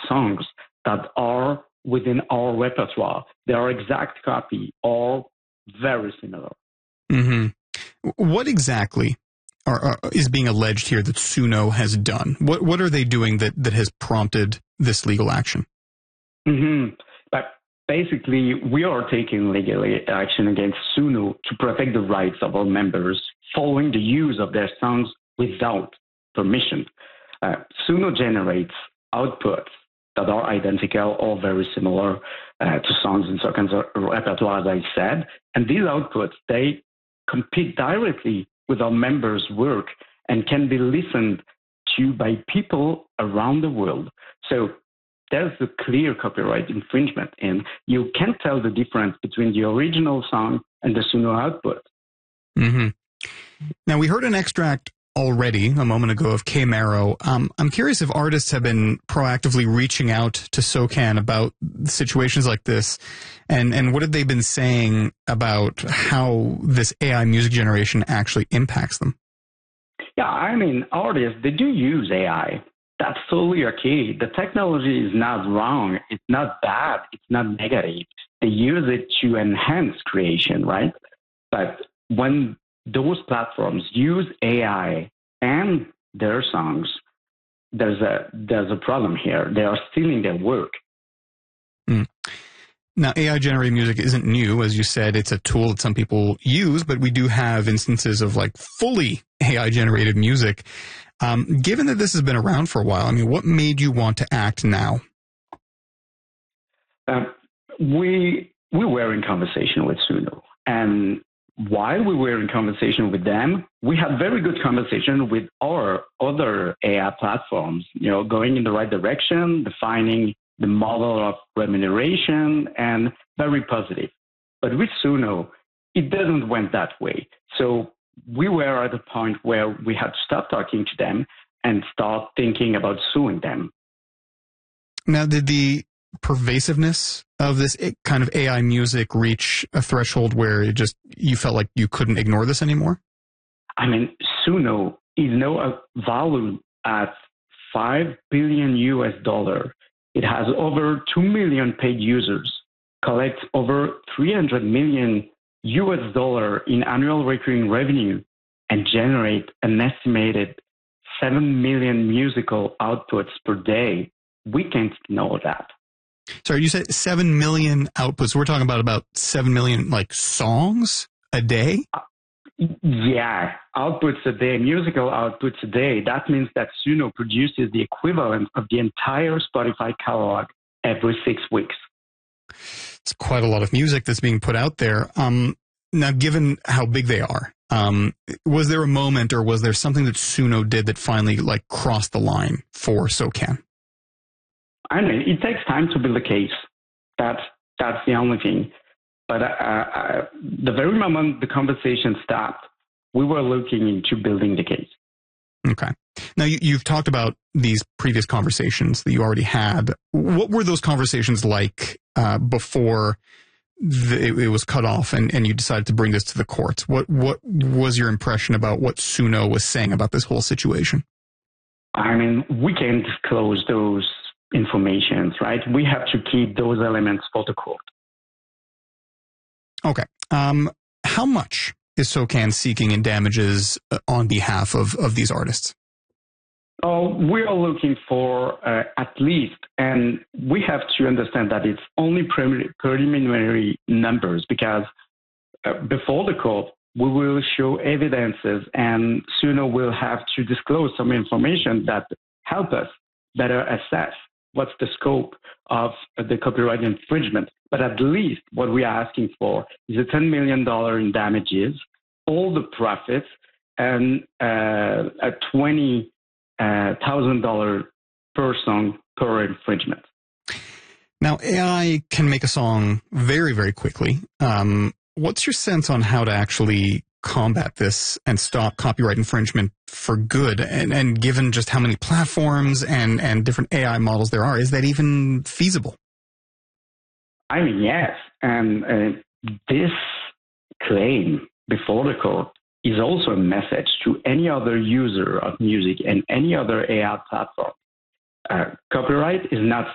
songs that are within our repertoire. They are exact copy or very similar. Mm-hmm. What exactly is being alleged here that Suno has done? What are they doing that has prompted this legal action? Mm-hmm. But basically, we are taking legal action against Suno to protect the rights of our members following the use of their songs without permission. Suno generates outputs that are identical or very similar to songs in certain repertoire, as I said. And these outputs, they compete directly with our members' work and can be listened to by people around the world. So there's a clear copyright infringement, and you can't tell the difference between the original song and the Suno output. Mm-hmm. Now, we heard an extract already a moment ago of K-Mero. I'm curious if artists have been proactively reaching out to SOCAN about situations like this, and what have they been saying about how this AI music generation actually impacts them? Yeah, I mean, artists, they do use AI. That's totally okay. The technology is not wrong. It's not bad. It's not negative. They use it to enhance creation, right? But when those platforms use AI and their songs, there's a problem here. They are stealing their work. Now, AI-generated music isn't new. As you said, it's a tool that some people use, but we do have instances of like fully AI-generated music. Given that this has been around for a while, I mean, what made you want to act now? We were in conversation with Suno, and while we were in conversation with them, we had very good conversation with our other AI platforms, going in the right direction, defining the model of remuneration, and very positive. But with Suno, it doesn't went that way. So we were at a point where we had to stop talking to them and start thinking about suing them. Now, did the pervasiveness of this kind of AI music reach a threshold where you felt like you couldn't ignore this anymore? I mean, Suno is now valued at $5 billion. It has over 2 million paid users, collects over $300 million in annual recurring revenue, and generate an estimated 7 million musical outputs per day. We can't ignore that. Sorry, you said 7 million outputs. We're talking about 7 million songs a day? Yeah, outputs a day, musical outputs a day. That means that Suno produces the equivalent of the entire Spotify catalog every 6 weeks. It's quite a lot of music that's being put out there. Now, given how big they are, was there a moment or was there something that Suno did that finally crossed the line for SOCAN? I mean, it takes time to build a case. That's the only thing. But the very moment the conversation stopped, we were looking into building the case. Okay. Now, you've talked about these previous conversations that you already had. What were those conversations like before it was cut off and you decided to bring this to the courts? What was your impression about what Suno was saying about this whole situation? I mean, we can't disclose those informations, right? We have to keep those elements for the court. Okay. How much is SOCAN seeking in damages on behalf of these artists? Oh, we are looking for at least, and we have to understand that it's only preliminary numbers because before the court, we will show evidences and Suno will have to disclose some information that help us better assess what's the scope of the copyright infringement. But at least what we are asking for is a $10 million in damages, all the profits, and a $20,000 per song per infringement. Now, AI can make a song very, very quickly. What's your sense on how to actually combat this and stop copyright infringement for good? And given just how many platforms and different AI models there are, is that even feasible? I mean, yes. And this claim before the court is also a message to any other user of music and any other AI platform. Copyright is not